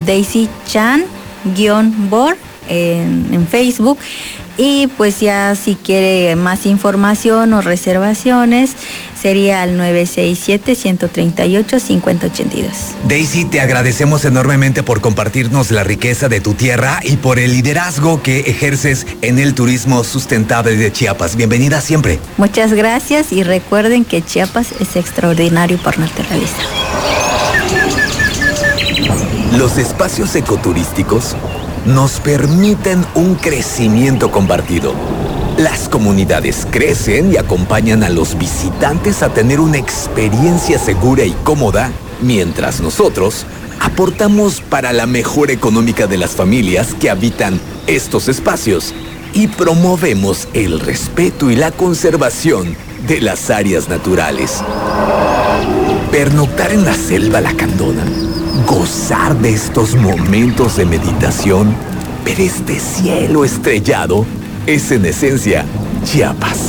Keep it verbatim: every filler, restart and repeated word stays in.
Daisy Chan-Bor en, en Facebook. Y pues ya si quiere más información o reservaciones, sería al nueve seis siete, uno tres ocho, cinco cero ocho dos. Daisy, te agradecemos enormemente por compartirnos la riqueza de tu tierra y por el liderazgo que ejerces en el turismo sustentable de Chiapas. Bienvenida siempre. Muchas gracias y recuerden que Chiapas es extraordinario por naturaleza. Los espacios ecoturísticos nos permiten un crecimiento compartido. Las comunidades crecen y acompañan a los visitantes a tener una experiencia segura y cómoda, mientras nosotros aportamos para la mejora económica de las familias que habitan estos espacios y promovemos el respeto y la conservación de las áreas naturales. Pernoctar en la selva lacandona, gozar de estos momentos de meditación, ver este cielo estrellado, es en esencia Chiapas.